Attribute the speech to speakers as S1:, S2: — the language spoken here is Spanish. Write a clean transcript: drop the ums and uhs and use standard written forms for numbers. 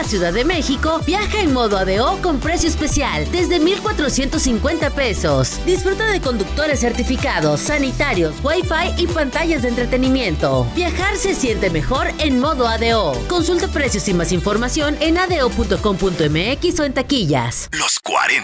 S1: Ciudad de México, viaja en modo ADO con precio especial desde 1,450 pesos. Disfruta de conductores certificados, sanitarios, Wi-Fi y pantallas de entretenimiento. Viajar se siente mejor en modo ADO. Consulta precios y más información en ado.com.mx o en taquillas.
S2: Los 40